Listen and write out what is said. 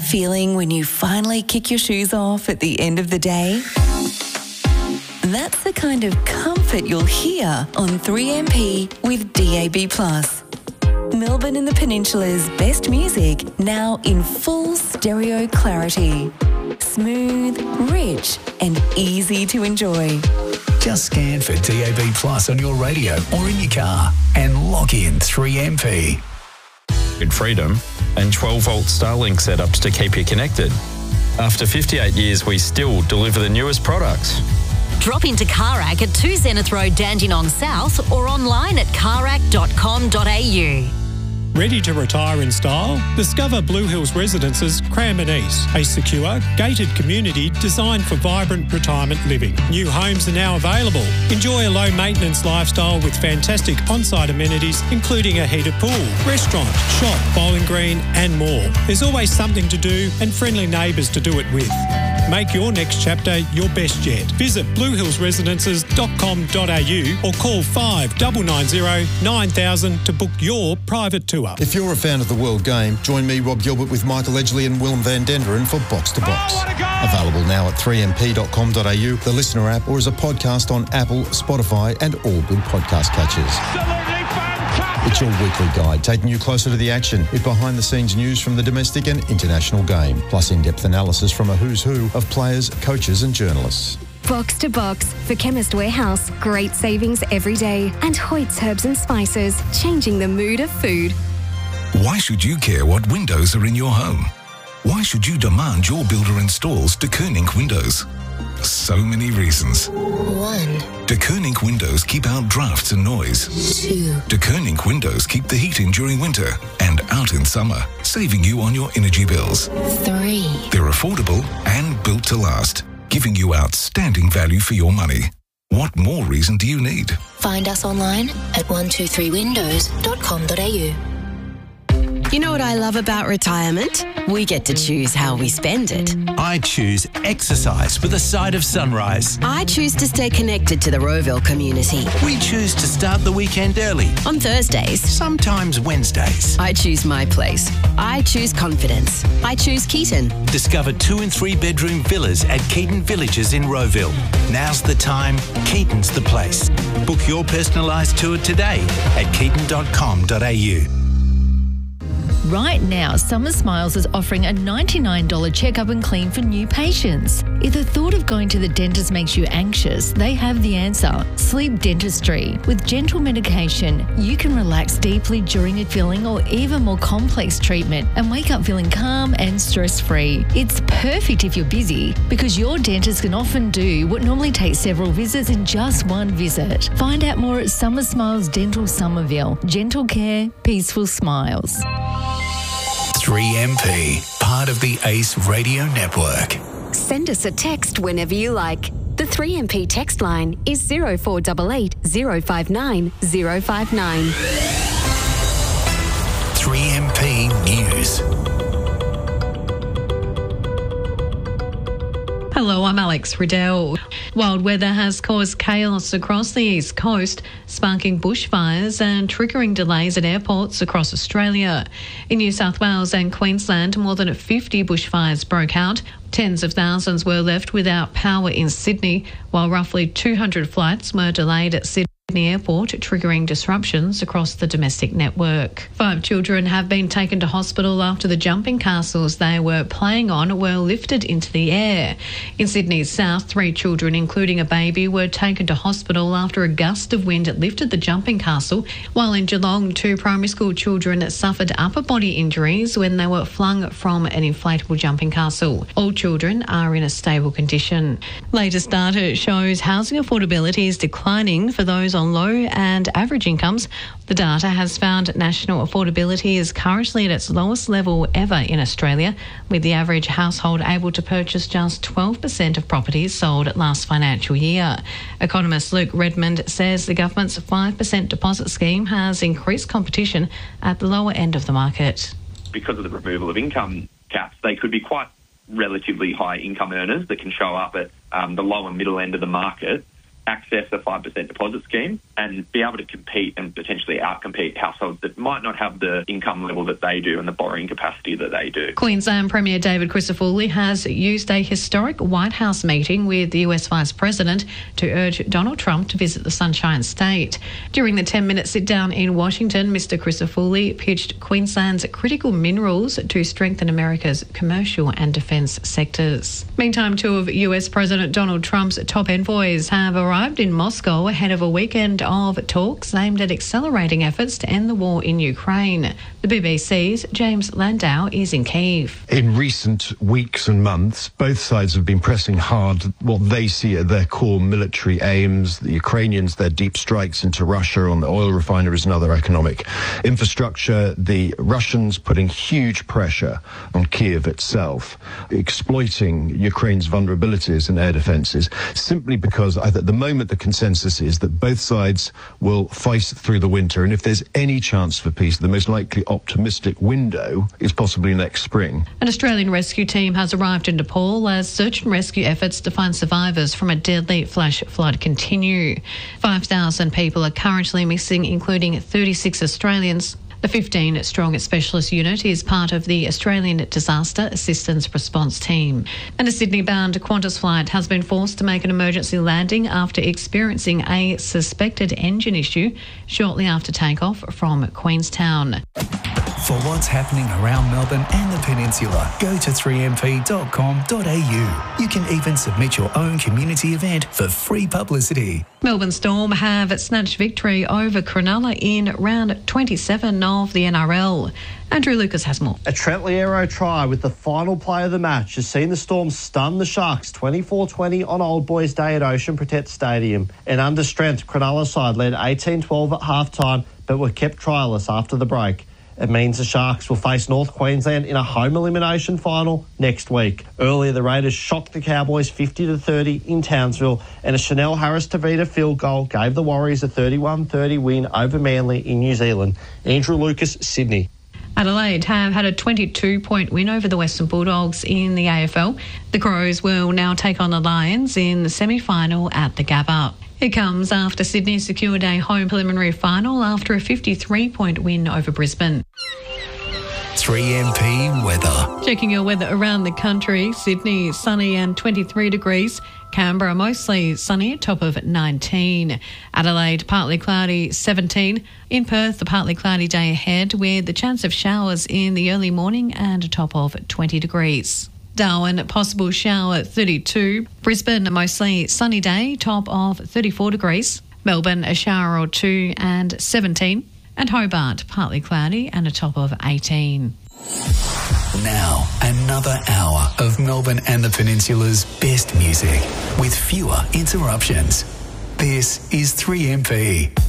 feeling when you finally kick your shoes off at the end of the day? That's the kind of comfort you'll hear on 3MP with DAB+. Melbourne and the Peninsula's best music now in full stereo clarity. Smooth, rich and easy to enjoy. Just scan for DAB+ on your radio or in your car and lock in 3MP. Good freedom and 12-volt Starlink setups to keep you connected. After 58 years, we still deliver the newest products. Drop into Carac at 2 Zenith Road, Dandenong South, or online at carac.com.au. Ready to retire in style? Discover Blue Hills Residences, Cranbourne East, a secure, gated community designed for vibrant retirement living. New homes are now available. Enjoy a low-maintenance lifestyle with fantastic on-site amenities, including a heated pool, restaurant, shop, bowling green and more. There's always something to do and friendly neighbours to do it with. Make your next chapter your best yet. Visit bluehillsresidences.com.au or call 5990 9000 to book your private tour. If you're a fan of the World Game, join me, Rob Gilbert, with Michael Edgley and Willem van Denderen for Box to Box. Available now at 3mp.com.au, the Listener app, or as a podcast on Apple, Spotify and all good podcast catchers. It's your weekly guide, taking you closer to the action with behind-the-scenes news from the domestic and international game, plus in-depth analysis from a who's who of players, coaches and journalists. Box to Box for Chemist Warehouse. Great savings every day. And Hoyt's Herbs and Spices, changing the mood of food. Why should you care what windows are in your home? Why should you demand your builder installs De Koning windows? So many reasons. 1. De Koning windows keep out drafts and noise. 2. De Koning windows keep the heat in during winter and out in summer, saving you on your energy bills. 3. They're affordable and built to last, giving you outstanding value for your money. What more reason do you need? Find us online at 123windows.com.au. You know what I love about retirement? We get to choose how we spend it. I choose exercise with a side of sunrise. I choose to stay connected to the Rowville community. We choose to start the weekend early. On Thursdays. Sometimes Wednesdays. I choose my place. I choose confidence. I choose Keaton. Discover 2 and 3 bedroom villas at Keaton Villages in Rowville. Now's the time. Keaton's the place. Book your personalised tour today at keaton.com.au. Right now, Summer Smiles is offering a $99 checkup and clean for new patients. If the thought of going to the dentist makes you anxious, they have the answer. Sleep Dentistry. With gentle medication, you can relax deeply during a filling or even more complex treatment and wake up feeling calm and stress-free. It's perfect if you're busy because your dentist can often do what normally takes several visits in just one visit. Find out more at Summer Smiles Dental Somerville. Gentle care, peaceful smiles. 3MP, part of the ACE Radio Network. Send us a text whenever you like. The 3MP text line is 0488 059 059. 3MP News. Hello, I'm Alex Riddell. Wild weather has caused chaos across the east coast, sparking bushfires and triggering delays at airports across Australia. In New South Wales and Queensland, more than 50 bushfires broke out. Tens of thousands were left without power in Sydney, while roughly 200 flights were delayed at Sydney Airport, triggering disruptions across the domestic network. 5 children have been taken to hospital after the jumping castles they were playing on were lifted into the air. In Sydney's south, 3 children, including a baby, were taken to hospital after a gust of wind lifted the jumping castle, while in Geelong, 2 primary school children suffered upper body injuries when they were flung from an inflatable jumping castle. All children are in a stable condition. Latest data shows housing affordability is declining for those on low and average incomes. The data has found national affordability is currently at its lowest level ever in Australia, with the average household able to purchase just 12% of properties sold last financial year. Economist Luke Redmond says the government's 5% deposit scheme has increased competition at the lower end of the market. Because of the removal of income caps, they could be quite relatively high income earners that can show up at the low and middle end of the market access a 5% deposit scheme and be able to compete and potentially outcompete households that might not have the income level that they do and the borrowing capacity that they do. Queensland Premier David Crisafulli has used a historic White House meeting with the US Vice President to urge Donald Trump to visit the Sunshine State. During the 10-minute sit-down in Washington, Mr Crisafulli pitched Queensland's critical minerals to strengthen America's commercial and defence sectors. Meantime, two of US President Donald Trump's top envoys have arrived in Moscow ahead of a weekend of talks aimed at accelerating efforts to end the war in Ukraine. The BBC's James Landau is in Kyiv. In recent weeks and months, both sides have been pressing hard what they see are their core military aims. The Ukrainians, their deep strikes into Russia on the oil refineries and other economic infrastructure. The Russians putting huge pressure on Kyiv itself, exploiting Ukraine's vulnerabilities in air defences, simply because at the moment the consensus is that both sides will fight through the winter, and if there's any chance for peace, the most likely optimistic window is possibly next spring. An Australian rescue team has arrived in Nepal as search and rescue efforts to find survivors from a deadly flash flood continue. 5,000 people are currently missing, including 36 Australians. The 15-strong specialist unit is part of the Australian Disaster Assistance Response Team. And a Sydney-bound Qantas flight has been forced to make an emergency landing after experiencing a suspected engine issue shortly after takeoff from Queenstown. For what's happening around Melbourne and the Peninsula, go to 3mp.com.au. You can even submit your own community event for free publicity. Melbourne Storm have snatched victory over Cronulla in round 27 of the NRL. Andrew Lucas has more. A Trent Liero try with the final play of the match has seen the Storm stun the Sharks 24-20 on Old Boys Day at Ocean Protect Stadium. An under-strength Cronulla side led 18-12 at half-time but were kept trialless after the break. It means the Sharks will face North Queensland in a home elimination final next week. Earlier, the Raiders shocked the Cowboys 50-30 in Townsville, and a Chanel Harris-Tavita field goal gave the Warriors a 31-30 win over Manly in New Zealand. Andrew Lucas, Sydney. Adelaide have had a 22-point win over the Western Bulldogs in the AFL. The Crows will now take on the Lions in the semi-final at the Gabba. It comes after Sydney secured a home preliminary final after a 53-point win over Brisbane. 3MP weather. Checking your weather around the country. Sydney, sunny and 23 degrees. Canberra, mostly sunny, top of 19. Adelaide, partly cloudy, 17. In Perth, a partly cloudy day ahead with the chance of showers in the early morning and a top of 20 degrees. Darwin, possible shower, 32. Brisbane, a mostly sunny day, top of 34 degrees. Melbourne, a shower or two and 17. And Hobart, partly cloudy and a top of 18. Now, another hour of Melbourne and the Peninsula's best music with fewer interruptions. This is 3MP.